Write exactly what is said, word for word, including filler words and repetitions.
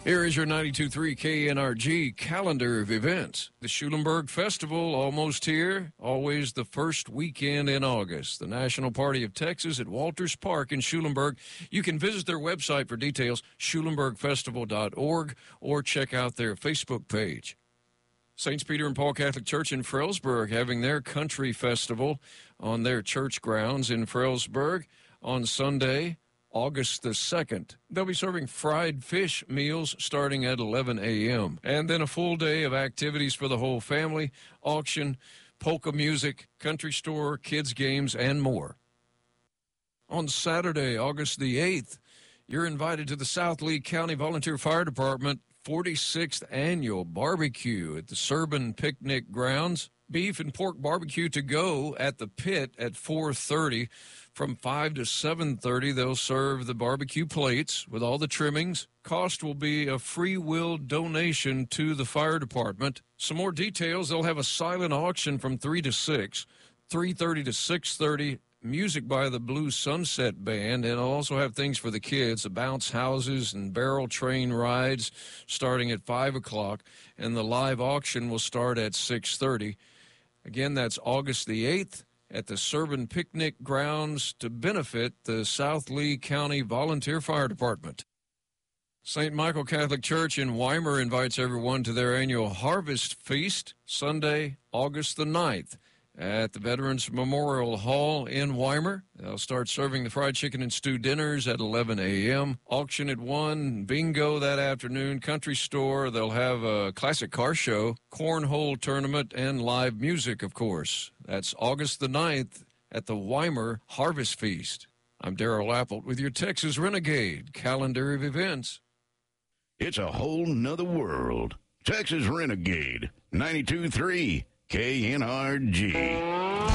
Here is your ninety-two point three K N R G calendar of events. The Schulenburg Festival, almost here, always the first weekend in August. The National Party of Texas at Walters Park in Schulenburg. You can visit their website for details, schulenburg festival dot org, or check out their Facebook page. Saints Peter and Paul Catholic Church in Frelsburg having their country festival on their church grounds in Frelsburg on Sunday, August the second. They'll be serving fried fish meals starting at eleven a.m. And then a full day of activities for the whole family, auction, polka music, country store, kids games, and more. On Saturday, August the eighth, you're invited to the South Lee County Volunteer Fire Department forty-sixth Annual Barbecue at the Serban Picnic Grounds. Beef and pork barbecue to go at the pit at four thirty. From five to seven thirty, they'll serve the barbecue plates with all the trimmings. Cost will be a free will donation to the fire department. Some more details, they'll have a silent auction from three to six, three thirty to six thirty, music by the Blue Sunset Band, and I'll also have things for the kids, the bounce houses and barrel train rides starting at five o'clock, and the live auction will start at six thirty. Again, that's August the eighth at the Serban Picnic Grounds to benefit the South Lee County Volunteer Fire Department. Saint Michael Catholic Church in Weimar invites everyone to their annual Harvest Feast, Sunday, August the ninth, at the Veterans Memorial Hall in Weimar. They'll start serving the fried chicken and stew dinners at eleven a.m. Auction at one, bingo that afternoon, country store. They'll have a classic car show, cornhole tournament, and live music, of course. That's August the ninth at the Weimar Harvest Feast. I'm Darrell Appelt with your Texas Renegade calendar of events. It's a whole nother world. Texas Renegade, ninety-two point three K N R G.